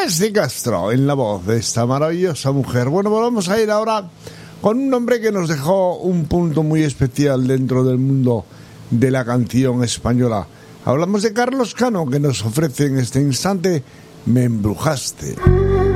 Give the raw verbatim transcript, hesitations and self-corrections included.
Inés de Castro en la voz de esta maravillosa mujer. Bueno, pues vamos a ir ahora con un hombre que nos dejó un punto muy especial dentro del mundo de la canción española. Hablamos de Carlos Cano, que nos ofrece en este instante Me embrujaste.